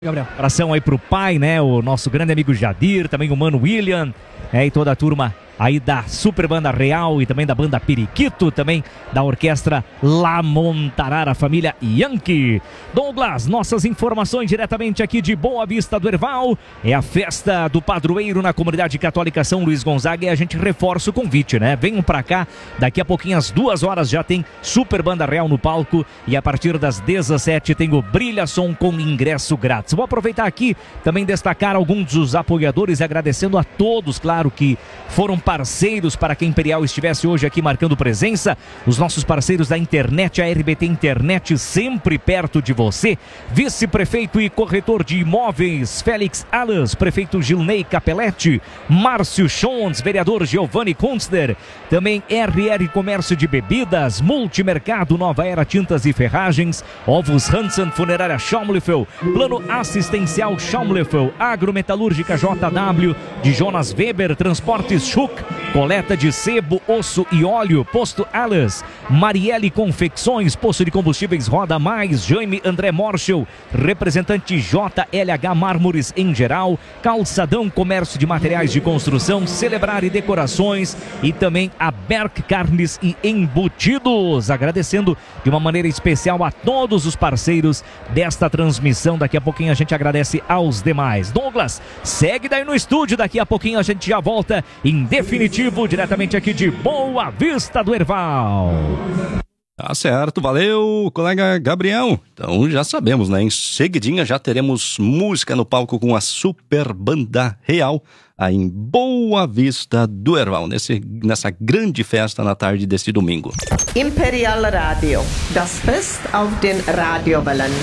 Gabriel, abração aí pro pai, né? O nosso grande amigo Jadir, também o mano William, e toda a turma aí da Super Banda Real e também da Banda Periquito, também da Orquestra La Montarara, família Yankee. Douglas, nossas informações diretamente aqui de Boa Vista do Herval. É a festa do padroeiro na comunidade católica São Luís Gonzaga e a gente reforça o convite, né? Venham pra cá, daqui a pouquinho às 2 horas já tem Super Banda Real no palco e a partir das 17 tem o Brilha Som com ingresso grátis. Vou aproveitar aqui também destacar alguns dos apoiadores e agradecendo a todos, claro, que foram parceiros para que a Imperial estivesse hoje aqui marcando presença. Os nossos parceiros da internet, a RBT Internet, sempre perto de você. Vice-prefeito e corretor de imóveis, Félix Alas, prefeito Gilney Capelletti, Márcio Schons, vereador Giovanni Kunstler, também RR Comércio de Bebidas, Multimercado Nova Era Tintas e Ferragens, Ovos Hansen, Funerária Schaumleffel, Plano Assistencial Schaumleffel, Agrometalúrgica JW, de Jonas Weber, Transportes Schuch, coleta de sebo, osso e óleo, Posto Alas, Marielle Confecções, Posto de Combustíveis Roda Mais, Jaime André Morschel, representante JLH Mármores em geral, Calçadão Comércio de Materiais de Construção, Celebrar e Decorações e também a Berk Carnes e Embutidos. Agradecendo de uma maneira especial a todos os parceiros desta transmissão. Daqui a pouquinho a gente agradece aos demais. Douglas, segue daí no estúdio, daqui a pouquinho a gente já volta em definitivo, diretamente aqui de Boa Vista do Herval. Tá certo, valeu, colega Gabriel. Então já sabemos, né? Em seguidinha já teremos música no palco com a Super Banda Real aí em Boa Vista do Herval, nessa grande festa na tarde deste domingo. Imperial Radio, das Fest auf den Radiowellen.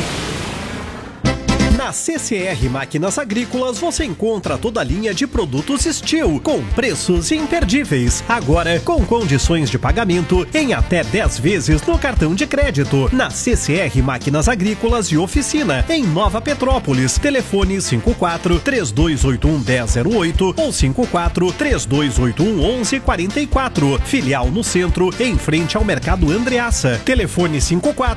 Na CCR Máquinas Agrícolas você encontra toda a linha de produtos Steel com preços imperdíveis. Agora com condições de pagamento em até 10 vezes no cartão de crédito. Na CCR Máquinas Agrícolas e Oficina em Nova Petrópolis. Telefone 54 3281 1008 ou 54 3281 1144. Filial no centro em frente ao Mercado Andreassa. Telefone 54